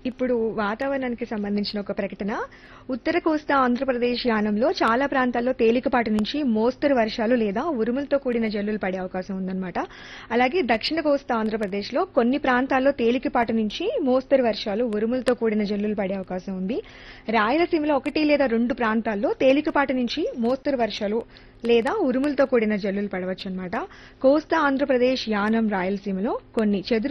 ఇప్పుడు వాతావరణానికి సంబంధించిన ఒక ప్రకటన. ఉత్తర కోస్తా ఆంధ్రప్రదేశ్ యానంలో చాలా ప్రాంతాల్లో తేలికపాటి నుంచి మోస్తరు వర్షాలు లేదా ఉరుములతో కూడిన జల్లులు పడే అవకాశం ఉందన్నమాట. అలాగే దక్షిణ కోస్తా ఆంధ్రప్రదేశ్లో కొన్ని ప్రాంతాల్లో తేలికపాటి నుంచి మోస్తరు వర్షాలు ఉరుములతో కూడిన జల్లులు పడే అవకాశం ఉంది. రాయలసీమలో 1 లేదా 2 ప్రాంతాల్లో తేలికపాటి నుంచి మోస్తరు వర్షాలు లేదా ఉరుములతో కూడిన జల్లులు పడవచ్చు అన్నమాట. కోస్తా ఆంధ్రప్రదేశ్ యానం రాయలసీమలో కొన్ని చెదురు